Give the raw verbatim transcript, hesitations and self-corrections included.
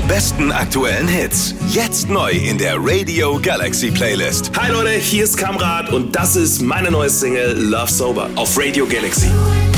besten aktuellen Hits. Jetzt neu in der Radio Galaxy Playlist. Hi Leute, hier ist Kamrat und das ist meine neue Single Love Sober auf Radio Galaxy.